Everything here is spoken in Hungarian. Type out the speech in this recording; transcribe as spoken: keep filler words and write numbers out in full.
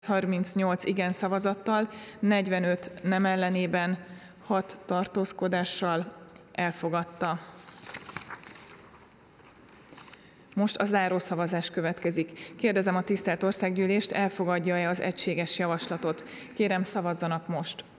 harmincnyolc igen szavazattal, negyvenöt nem ellenében, hat tartózkodással elfogadta. Most a záró szavazás következik. Kérdezem a tisztelt Országgyűlést, elfogadja-e az egységes javaslatot? Kérem, szavazzanak most!